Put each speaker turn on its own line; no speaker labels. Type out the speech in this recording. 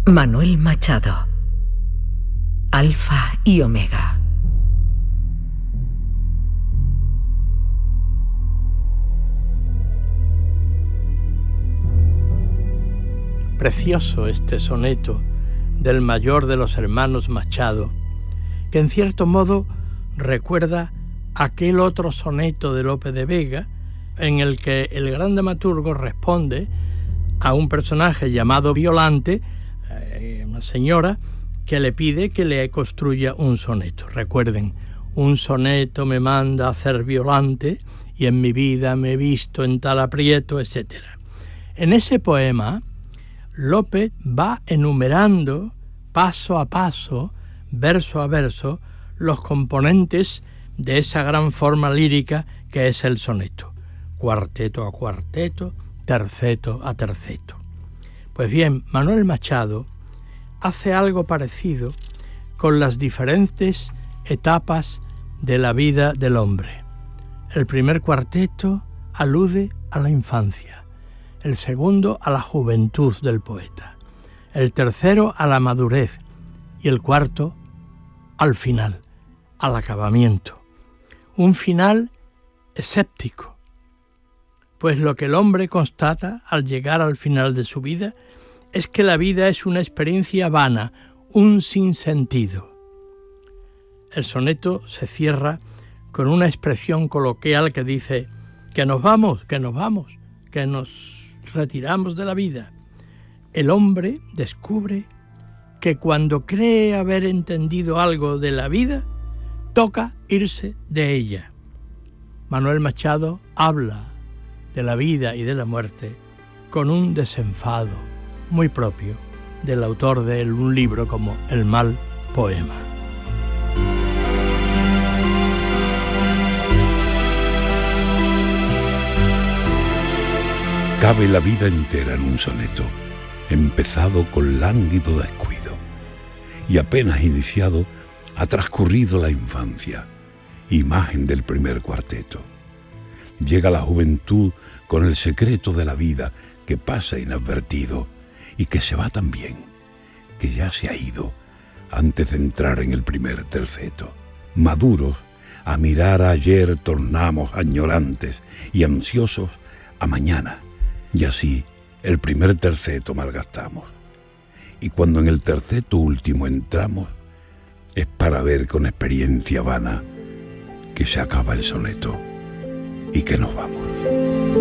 Manuel Machado. Alfa y Omega.
Precioso este soneto del mayor de los hermanos Machado, que en cierto modo recuerda aquel otro soneto de Lope de Vega, en el que el gran dramaturgo responde a un personaje llamado Violante, una señora, que le pide que le construya un soneto. Recuerden, un soneto me manda a hacer Violante, y en mi vida me he visto en tal aprieto, etc. En ese poema, Lope va enumerando paso a paso, verso a verso, los componentes de esa gran forma lírica que es el soneto. Cuarteto a cuarteto, terceto a terceto. Pues bien, Manuel Machado hace algo parecido con las diferentes etapas de la vida del hombre. El primer cuarteto alude a la infancia, el segundo a la juventud del poeta, el tercero a la madurez y el cuarto al final, al acabamiento. Un final escéptico, pues lo que el hombre constata al llegar al final de su vida es que la vida es una experiencia vana, un sinsentido. El soneto se cierra con una expresión coloquial que dice que nos vamos, que nos retiramos de la vida. El hombre descubre que cuando cree haber entendido algo de la vida, toca irse de ella. Manuel Machado habla de la vida y de la muerte con un desenfado muy propio del autor de un libro como El mal poema.
Cabe la vida entera en un soneto, empezado con lánguido descuido, y apenas iniciado ha transcurrido la infancia, imagen del primer cuarteto. Llega la juventud con el secreto de la vida que pasa inadvertido y que se va también, que ya se ha ido antes de entrar en el primer terceto. Maduros, a mirar a ayer tornamos añorantes y ansiosos a mañana, y así el primer terceto malgastamos. Y cuando en el terceto último entramos, es para ver con experiencia vana que se acaba el soneto y que nos vamos.